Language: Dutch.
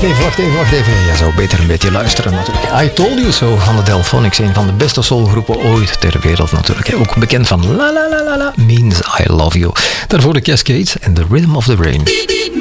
wacht even. Je zou beter een beetje luisteren natuurlijk. I Told You So van de Delphonics. Een van de beste soulgroepen ooit ter wereld natuurlijk. Ook bekend van La La La La La Means I Love You. Daarvoor de Cascades en The Rhythm of the Rain.